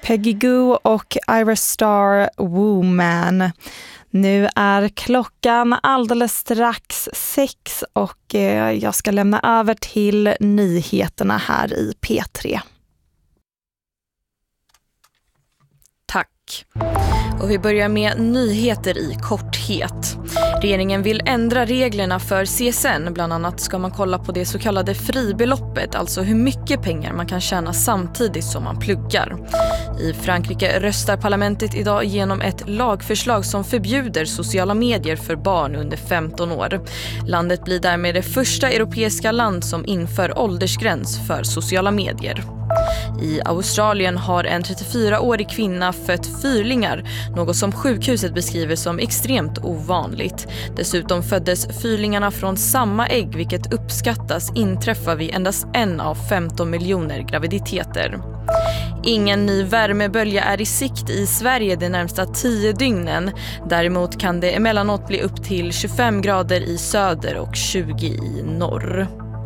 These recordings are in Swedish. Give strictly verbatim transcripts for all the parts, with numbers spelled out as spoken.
Peggy Gou och Iris Star, Woman. Nu är klockan alldeles strax sex och jag ska lämna över till nyheterna här i P tre. Tack. Och vi börjar med nyheter i korthet. Regeringen vill ändra reglerna för C S N. Bland annat ska man kolla på det så kallade fribeloppet, alltså hur mycket pengar man kan tjäna samtidigt som man pluggar. I Frankrike röstar parlamentet idag igenom ett lagförslag som förbjuder sociala medier för barn under femton år. Landet blir därmed det första europeiska land som inför åldersgräns för sociala medier. I Australien har en trettiofyraårig kvinna fött fyrlingar, något som sjukhuset beskriver som extremt ovanligt. Dessutom föddes fyrlingarna från samma ägg, vilket uppskattas inträffa vid endast en av femton miljoner graviditeter. Ingen ny värmebölja är i sikt i Sverige de närmsta tio dygnen. Däremot kan det emellanåt bli upp till tjugofem grader i söder och tjugo i norr.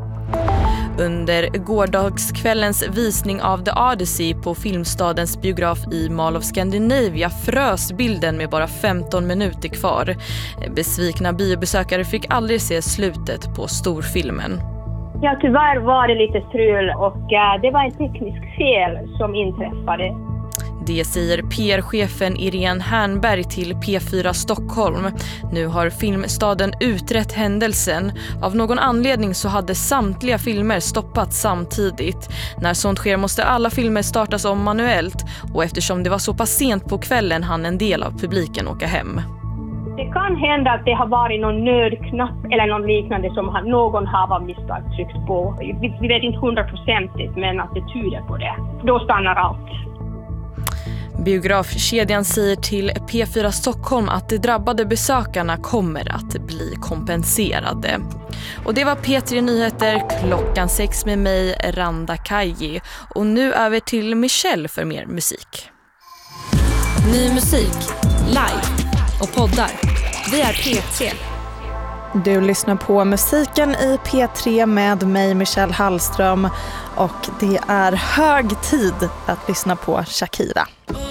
Under gårdagskvällens visning av The Odyssey på Filmstadens biograf i Mall of Scandinavia frös bilden med bara femton minuter kvar. Besvikna biobesökare fick aldrig se slutet på storfilmen. Ja, tyvärr var det lite strul och äh, det var en teknisk fel som inträffade. Det säger P R-chefen Irene Hernberg till P fyra Stockholm. Nu har Filmstaden utrett händelsen. Av någon anledning så hade samtliga filmer stoppats samtidigt. När sånt sker måste alla filmer startas om manuellt, och eftersom det var så pass sent på kvällen hann en del av publiken åka hem. Det kan hända att det har varit någon nödknapp eller någon liknande som någon har av misstag tryckt på. Vi, vi vet inte hundraprocentigt, men att det tyder på det. Då stannar allt. Biografkedjan säger till P fyra Stockholm att de drabbade besökarna kommer att bli kompenserade. Och det var P tre Nyheter klockan sex med mig, Randa Kaji. Och nu över till Michelle för mer musik. Ny musik, live och poddar. Vi är P tre. Du lyssnar på musiken i P tre med mig, Michelle Hallström. Och det är hög tid att lyssna på Shakira.